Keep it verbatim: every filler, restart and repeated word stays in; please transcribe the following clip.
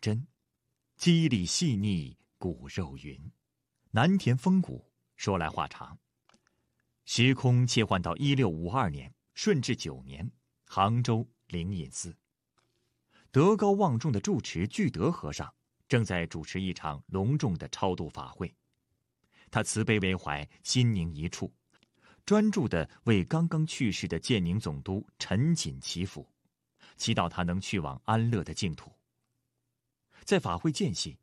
真，肌理细腻骨肉匀，南田风骨。说来话长，时空切换到一六五二年顺治九年，杭州灵隐寺，德高望重的住持巨德和尚正在主持一场隆重的超度法会。他慈悲为怀，心凝一处，专注地为刚刚去世的建宁总督陈瑾祈福，祈祷他能去往安乐的净土。在法会间隙，